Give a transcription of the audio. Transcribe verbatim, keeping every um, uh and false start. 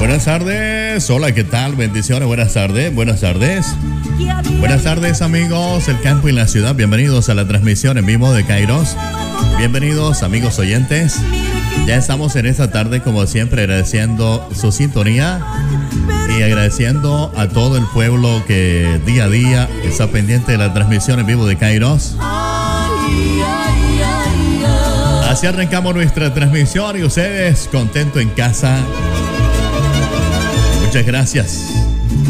Buenas tardes, hola, ¿qué tal? Bendiciones, buenas tardes, buenas tardes. Buenas tardes, amigos, el campo y la ciudad. Bienvenidos a la transmisión en vivo de Kairos. Bienvenidos, amigos oyentes. Ya estamos en esta tarde, como siempre, agradeciendo su sintonía y agradeciendo a todo el pueblo que día a día está pendiente de la transmisión en vivo de Kairos. Así arrancamos nuestra transmisión y ustedes contentos en casa. Muchas gracias.